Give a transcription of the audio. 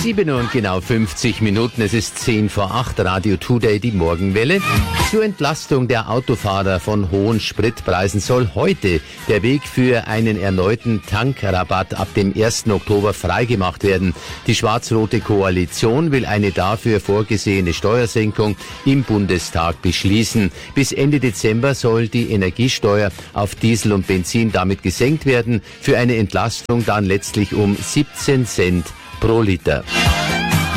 7 und genau 50 Minuten, es ist 10 vor 8, Radio Today, die Morgenwelle. Zur Entlastung der Autofahrer von hohen Spritpreisen soll heute der Weg für einen erneuten Tankrabatt ab dem 1. Oktober freigemacht werden. Die schwarz-rote Koalition will eine dafür vorgesehene Steuersenkung im Bundestag beschließen. Bis Ende Dezember soll die Energiesteuer auf Diesel und Benzin damit gesenkt werden, für eine Entlastung dann letztlich um 17 Cent pro Liter.